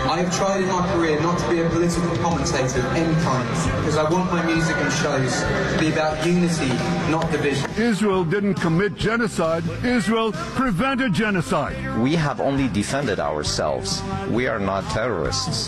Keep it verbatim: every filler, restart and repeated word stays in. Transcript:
I have tried in my career not to be a political commentator of any kind, because I want my music and shows to be about unity, not division. Israel didn't commit genocide. Israel prevented genocide. We have only defended ourselves. We are not terrorists.